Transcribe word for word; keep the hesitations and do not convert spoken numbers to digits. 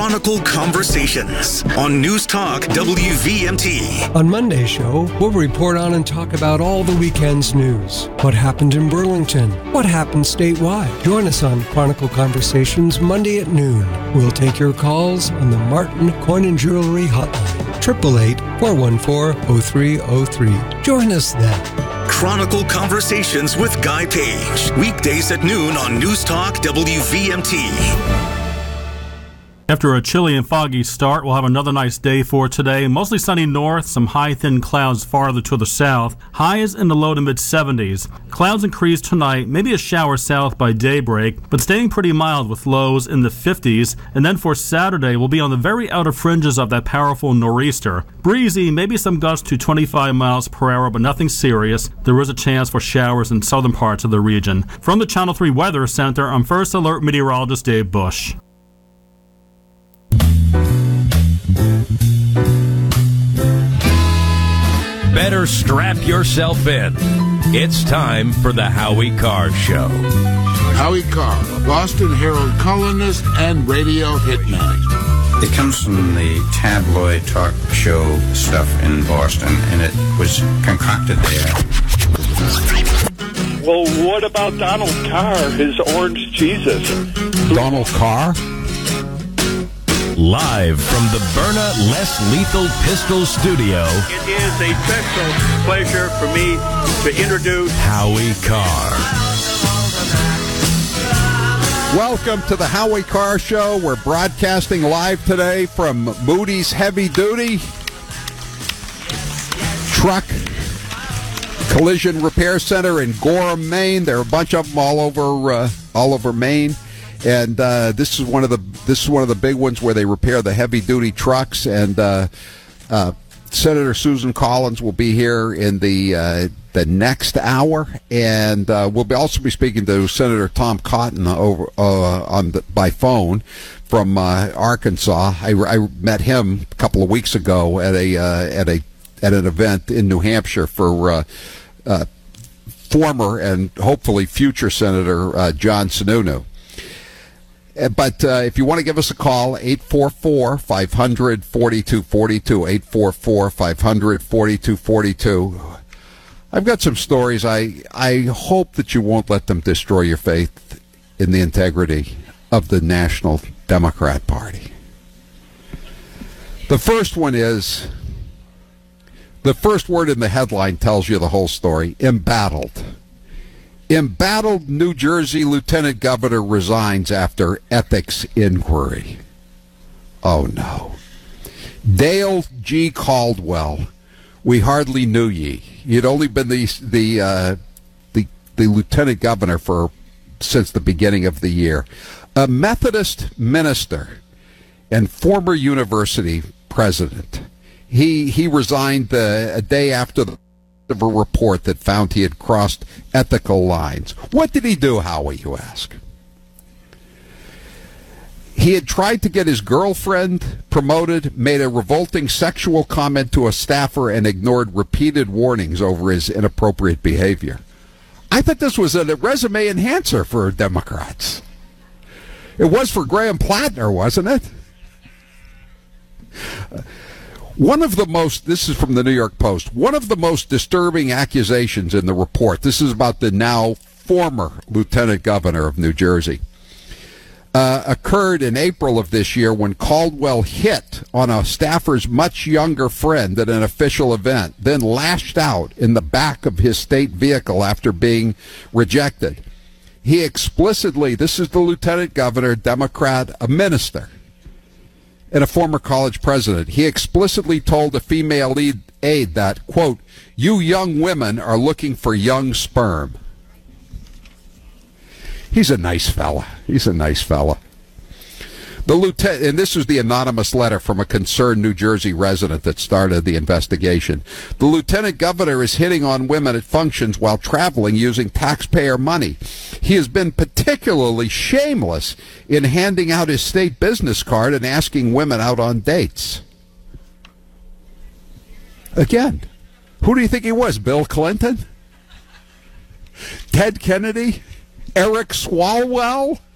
Chronicle Conversations on News Talk W V M T. On Monday's show, we'll report on and talk about all the weekend's news. What happened in Burlington? What happened statewide? Join us on Chronicle Conversations Monday at noon. We'll take your calls on the Martin Coin and Jewelry Hotline. eight eight eight, four one four, zero three zero three. Join us then. Chronicle Conversations with Guy Page. Weekdays at noon on News Talk W V M T. After a chilly and foggy start, we'll have another nice day for today. Mostly sunny north, some high thin clouds farther to the south. Highs in the low to mid seventies. Clouds increase tonight, maybe a shower south by daybreak, but staying pretty mild with lows in the fifties. And then for Saturday, we'll be on the very outer fringes of that powerful nor'easter. Breezy, maybe some gusts to twenty-five miles per hour, but nothing serious. There is a chance for showers in southern parts of the region. From the Channel three Weather Center, I'm First Alert Meteorologist Dave Bush. Better strap yourself in. It's time for the Howie Carr Show. Howie Carr, Boston Herald columnist and radio hitman. It comes from the tabloid talk show stuff in Boston, and it was concocted there. Well, what about Donald Carr, his orange Jesus? Donald Carr? Live from the Byrna Less Lethal Pistol Studio, It is a special pleasure for me to introduce Howie Carr. Welcome to the Howie Carr Show. We're broadcasting live today from Moody's Heavy Duty Truck Collision Repair Center in Gorham, Maine. There are a bunch of them all over uh, all over Maine. And uh, this is one of the this is one of the big ones where they repair the heavy duty trucks. And uh, uh, Senator Susan Collins will be here in the uh, the next hour, and uh, we'll be also be speaking to Senator Tom Cotton over uh, on the, by phone from uh, Arkansas. I, I met him a couple of weeks ago at a uh, at a at an event in New Hampshire for uh, uh, former and hopefully future Senator uh, John Sununu. But uh, if you want to give us a call, eight four four, five hundred, forty-two forty-two, eight four four, five hundred, forty-two forty-two. I've got some stories. I, I hope that you won't let them destroy your faith in the integrity of the National Democrat Party. The first one is, the first word in the headline tells you the whole story, embattled. Embattled New Jersey Lieutenant Governor resigns after ethics inquiry. Oh, no. Dale G. Caldwell, we hardly knew ye. You'd only been the the uh, the, the lieutenant governor for since the beginning of the year. A Methodist minister and former university president. He he resigned uh, a day after the of a report that found he had crossed ethical lines. What did he do, Howie, you ask? He had tried to get his girlfriend promoted, made a revolting sexual comment to a staffer, and ignored repeated warnings over his inappropriate behavior. I thought this was a resume enhancer for Democrats. It was for Graham Plattner, wasn't it? Uh, One of the most, this is from the New York Post, one of the most disturbing accusations in the report, this is about the now former lieutenant governor of New Jersey, uh, occurred in April of this year when Caldwell hit on a staffer's much younger friend at an official event, then lashed out in the back of his state vehicle after being rejected. He explicitly, this is the lieutenant governor, Democrat, a minister, and a former college president. He explicitly told a female lead aide that, quote, you young women are looking for young sperm. He's a nice fella. He's a nice fella. The lieutenant, and this was the anonymous letter from a concerned New Jersey resident that started the investigation. The lieutenant governor is hitting on women at functions while traveling using taxpayer money. He has been particularly shameless in handing out his state business card and asking women out on dates. Again, who do you think he was? Bill Clinton? Ted Kennedy? Eric Swalwell?